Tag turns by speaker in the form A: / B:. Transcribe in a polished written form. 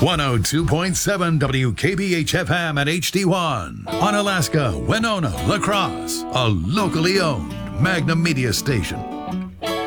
A: 102.7 WKBH FM at HD1 on Alaska, Winona, La Crosse, a locally owned Magnum Media station.